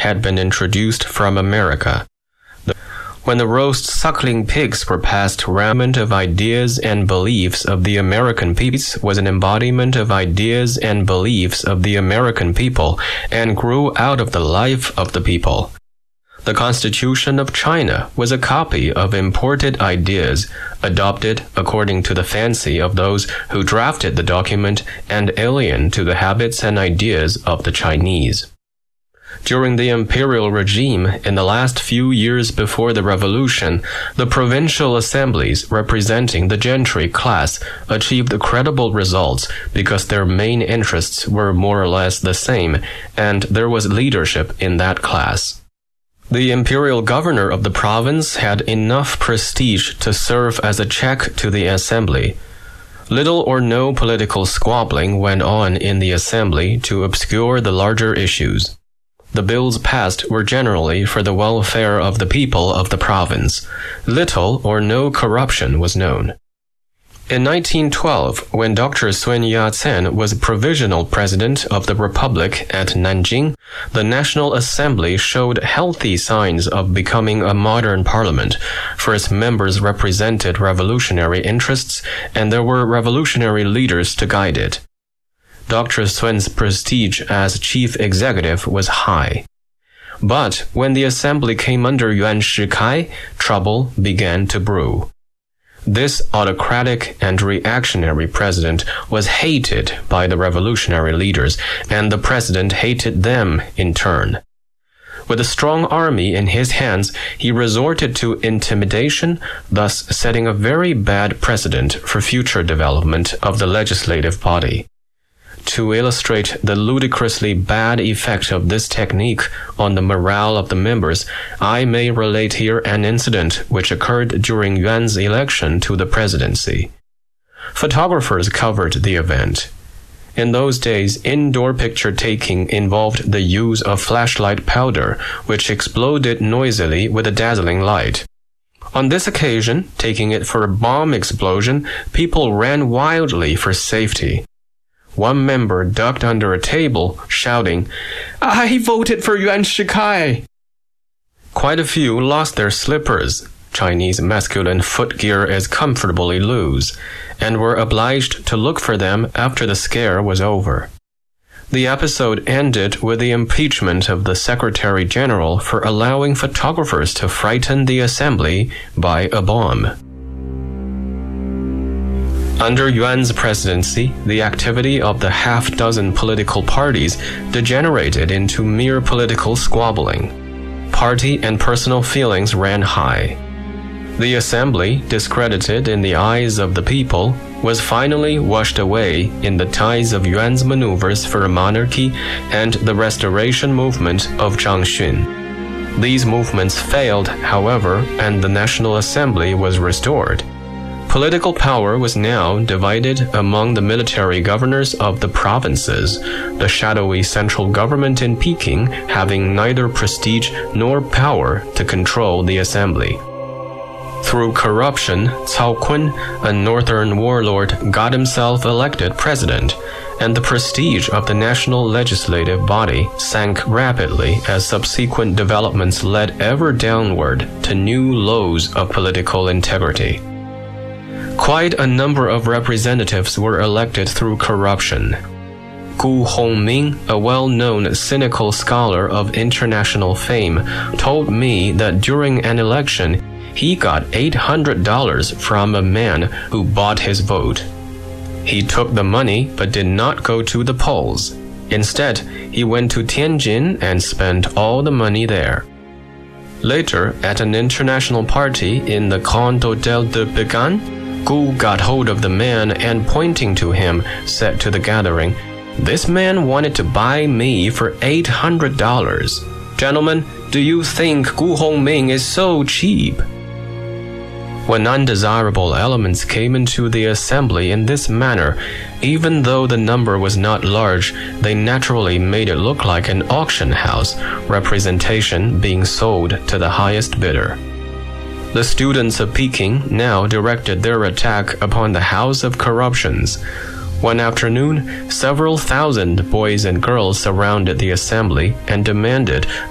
had been introduced from America. When the roast suckling pigs were passed around, of ideas and beliefs of the American people was an embodiment of ideas and beliefs of the American people and grew out of the life of the people. The Constitution of China was a copy of imported ideas, adopted according to the fancy of those who drafted the document and alien to the habits and ideas of the Chinese. During the imperial regime, in the last few years before the revolution, the provincial assemblies representing the gentry class achieved credible results because their main interests were more or less the same, and there was leadership in that class. The imperial governor of the province had enough prestige to serve as a check to the assembly. Little or no political squabbling went on in the assembly to obscure the larger issues. The bills passed were generally for the welfare of the people of the province. Little or no corruption was known. In 1912, when Dr. Sun Yat-sen was provisional president of the Republic at Nanjing, the National Assembly showed healthy signs of becoming a modern parliament, for its members represented revolutionary interests, and there were revolutionary leaders to guide it. Dr. Sun's prestige as chief executive was high. But when the assembly came under Yuan Shikai, trouble began to brew. This autocratic and reactionary president was hated by the revolutionary leaders, and the president hated them in turn. With a strong army in his hands, he resorted to intimidation, thus setting a very bad precedent for future development of the legislative body. To illustrate the ludicrously bad effect of this technique on the morale of the members, I may relate here an incident which occurred during Yuan's election to the presidency. Photographers covered the event. In those days, indoor picture taking involved the use of flashlight powder, which exploded noisily with a dazzling light. On this occasion, taking it for a bomb explosion, people ran wildly for safety. One member ducked under a table, shouting, "I voted for Yuan Shikai!" Quite a few lost their slippers. Chinese masculine footgear is comfortably loose, and were obliged to look for them after the scare was over. The episode ended with the impeachment of the Secretary General for allowing photographers to frighten the assembly by a bomb. Under Yuan's presidency, the activity of the half-dozen political parties degenerated into mere political squabbling. Party and personal feelings ran high. The assembly, discredited in the eyes of the people, was finally washed away in the tides of Yuan's maneuvers for a monarchy and the restoration movement of Zhang Xun. These movements failed, however, and the National Assembly was restored. Political power was now divided among the military governors of the provinces, the shadowy central government in Peking having neither prestige nor power to control the assembly. Through corruption, Cao Kun, a northern warlord, got himself elected president, and the prestige of the national legislative body sank rapidly as subsequent developments led ever downward to new lows of political integrity. Quite a number of representatives were elected through corruption. Gu Hongming, a well-known cynical scholar of international fame, told me that during an election, he got $800 from a man who bought his vote. He took the money but did not go to the polls. Instead, he went to Tianjin and spent all the money there. Later, at an international party in the Grand Hotel de Pékin, Gu got hold of the man and, pointing to him, said to the gathering, "This man wanted to buy me for $800. Gentlemen, do you think Gu Hongming is so cheap?" When undesirable elements came into the assembly in this manner, even though the number was not large, they naturally made it look like an auction house, representation being sold to the highest bidder. The students of Peking now directed their attack upon the House of Corruptions. One afternoon, several thousand boys and girls surrounded the assembly and demanded